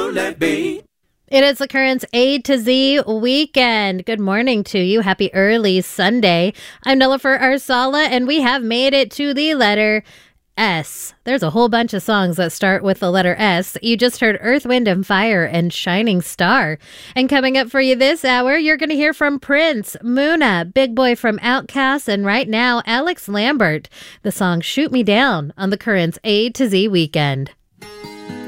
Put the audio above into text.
let be. It is the Currents A to Z weekend. Good morning to you. Happy early Sunday. I'm Nilofer Arsala, and we have made it to the letter S. There's a whole bunch of songs that start with the letter S. You just heard Earth, Wind, and Fire and Shining Star. And coming up for you this hour, you're going to hear from Prince, Muna, Big Boy from Outkast, and right now, Alex Lambert. The song Shoot Me Down on the Currents A to Z weekend.